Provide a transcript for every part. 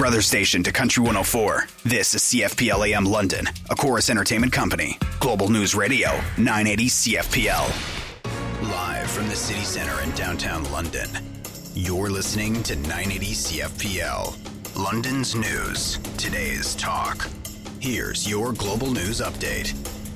brother station to Country 104. This is CFPL AM London, a Chorus Entertainment Company. Global News Radio, 980 CFPL. Live from the city centre in downtown London. You're listening to 980 CFPL. London's news, today's talk. Here's your Global News Update.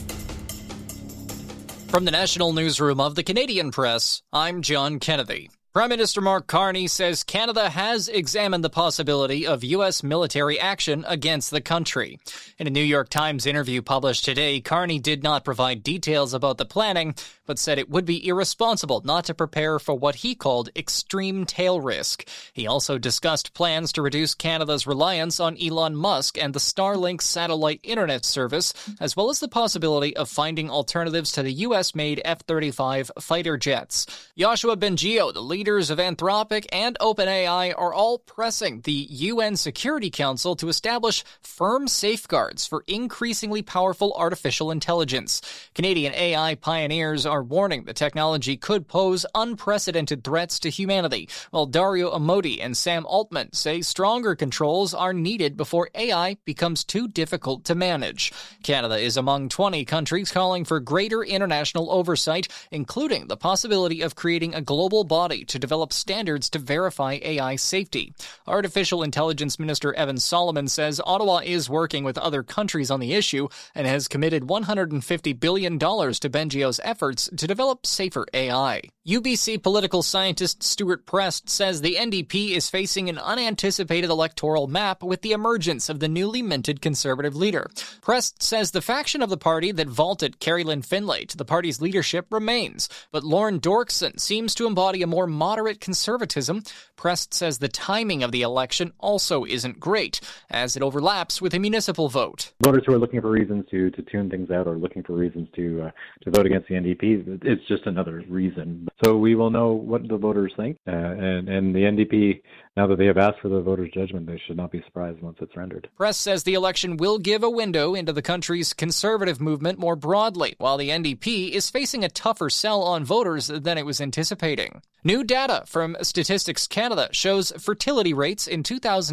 From the National Newsroom of the Canadian Press, I'm John Kennedy. Prime Minister Mark Carney says Canada has examined the possibility of U.S. military action against the country. In a New York Times interview published today, Carney did not provide details about the planning, but said it would be irresponsible not to prepare for what he called extreme tail risk. He also discussed plans to reduce Canada's reliance on Elon Musk and the Starlink satellite internet service, as well as the possibility of finding alternatives to the U.S.-made F-35 fighter jets. Yoshua Bengio, the leaders of Anthropic and OpenAI, are all pressing the UN Security Council to establish firm safeguards for increasingly powerful artificial intelligence. Canadian AI pioneers are warning the technology could pose unprecedented threats to humanity, while Dario Amodi and Sam Altman say stronger controls are needed before AI becomes too difficult to manage. Canada is among 20 countries calling for greater international oversight, including the possibility of creating a global body to develop standards to verify AI safety. Artificial Intelligence Minister Evan Solomon says Ottawa is working with other countries on the issue and has committed $150 billion to Bengio's efforts to develop safer AI. UBC political scientist Stuart Prest says the NDP is facing an unanticipated electoral map with the emergence of the newly minted Conservative leader. Prest says the faction of the party that vaulted Kerry-Lynne Finlay to the party's leadership remains, but Lauren Dorkson seems to embody a more moderate conservatism. Prest says the timing of the election also isn't great, as it overlaps with a municipal vote. Voters who are looking for reasons to tune things out or looking for reasons to vote against the NDP, it's just another reason. So we will know what the voters think, and the NDP, now that they have asked for the voters' judgment, they should not be surprised once it's rendered. Press says the election will give a window into the country's conservative movement more broadly, while the NDP is facing a tougher sell on voters than it was anticipating. New data from Statistics Canada shows fertility rates in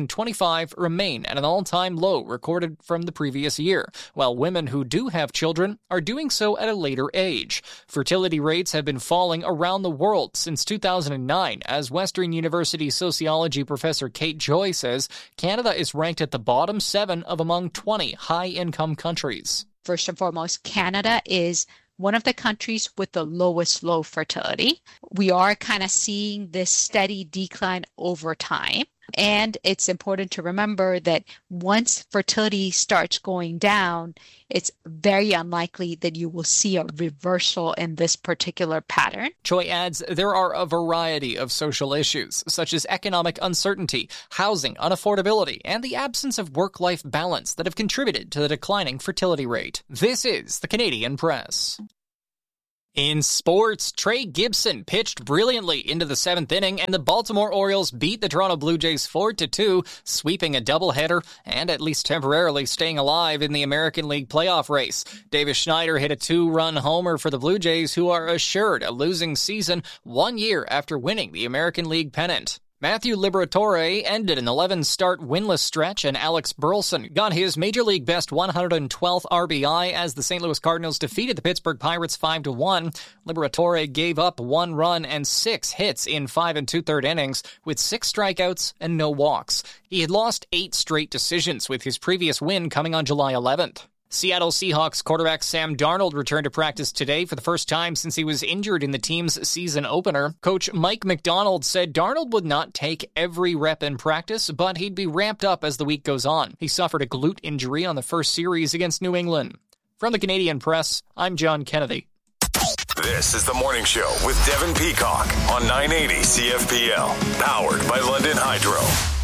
2025 remain at an all-time low recorded from the previous year, while women who do have children are doing so at a later age. Fertility rates have been falling around the world since 2009, as Western University sociology professor Kate Joy says Canada is ranked at the bottom 7 of among 20 high-income countries. First and foremost, Canada is one of the countries with the lowest low fertility. We are kind of seeing this steady decline over time. And it's important to remember that once fertility starts going down, it's very unlikely that you will see a reversal in this particular pattern. Choi adds there are a variety of social issues, such as economic uncertainty, housing unaffordability, and the absence of work-life balance that have contributed to the declining fertility rate. This is the Canadian Press. In sports, Trey Gibson pitched brilliantly into the 7th inning, and the Baltimore Orioles beat the Toronto Blue Jays 4-2, sweeping a doubleheader and at least temporarily staying alive in the American League playoff race. Davis Schneider hit a 2-run homer for the Blue Jays, who are assured a losing season 1 year after winning the American League pennant. Matthew Liberatore ended an 11-start winless stretch, and Alex Burleson got his Major League best 112th RBI as the St. Louis Cardinals defeated the Pittsburgh Pirates 5-1. Liberatore gave up 1 run and 6 hits in 5 2/3 innings, with 6 strikeouts and no walks. He had lost 8 straight decisions, with his previous win coming on July 11th. Seattle Seahawks quarterback Sam Darnold returned to practice today for the first time since he was injured in the team's season opener. Coach Mike McDonald said Darnold would not take every rep in practice, but he'd be ramped up as the week goes on. He suffered a glute injury on the first series against New England. From the Canadian Press, I'm John Kennedy. This is The Morning Show with Devin Peacock on 980 CFPL, powered by London Hydro.